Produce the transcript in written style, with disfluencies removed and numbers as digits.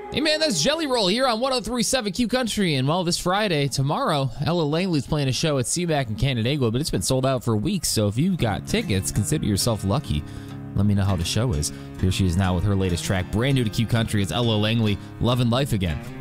Hey man, that's Jelly Roll here on 103.7 Q Country. And well, this Friday, tomorrow, Ella Langley's playing a show at CMAC in Canandaigua, but it's been sold out for weeks. So if you've got tickets, consider yourself lucky. Let me know how the show is. Here she is now with her latest track, brand new to Q Country. It's Ella Langley, Love and Life Again.